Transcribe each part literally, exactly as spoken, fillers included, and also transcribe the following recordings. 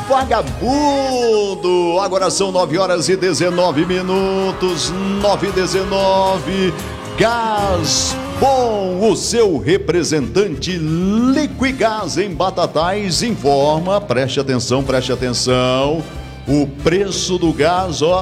vagabundo. Agora são nove horas e dezenove minutos, nove e dezenove. Gás Bom, o seu representante Liquigás em Batatais informa, preste atenção, preste atenção, o preço do gás, ó,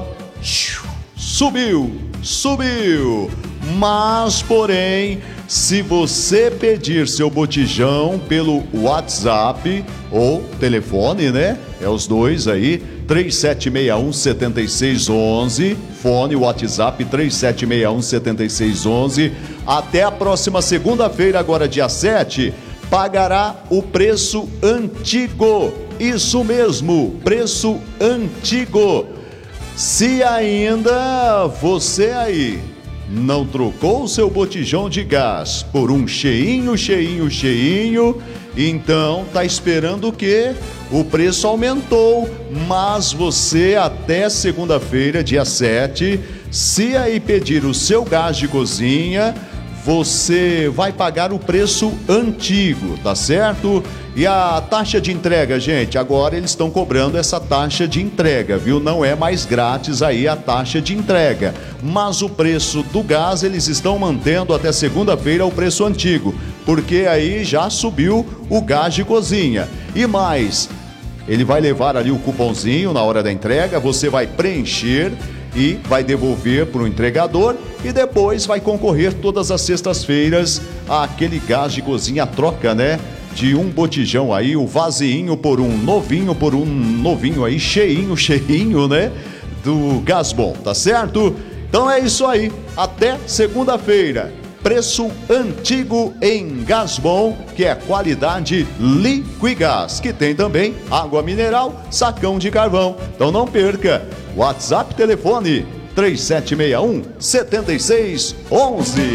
subiu, subiu, mas porém, se você pedir seu botijão pelo WhatsApp ou telefone, né, é os dois aí, três sete seis um, sete seis um um, fone, WhatsApp três sete seis um, sete seis um um, até a próxima segunda-feira, agora dia sete, pagará o preço antigo, isso mesmo, preço antigo. Se ainda você aí não trocou o seu botijão de gás por um cheinho, cheinho, cheinho, então tá esperando o quê? O preço aumentou, mas você até segunda-feira, dia sete, se aí pedir o seu gás de cozinha, você vai pagar o preço antigo, tá certo? E a taxa de entrega, gente, agora eles estão cobrando essa taxa de entrega, viu? Não é mais grátis aí a taxa de entrega, mas o preço do gás eles estão mantendo até segunda-feira o preço antigo, porque aí já subiu o gás de cozinha. E mais, ele vai levar ali o cupomzinho na hora da entrega, você vai preencher e vai devolver para o entregador e depois vai concorrer todas as sextas-feiras àquele gás de cozinha troca, né? De um botijão aí, o vazinho por um novinho, por um novinho aí, cheinho, cheinho, né? Do Gás Bom, tá certo? Então é isso aí, até segunda-feira. Preço antigo em Gás Bom, que é qualidade Liquigás, que tem também água mineral, sacão de carvão. Então não perca, WhatsApp, telefone três sete seis um, sete seis um um.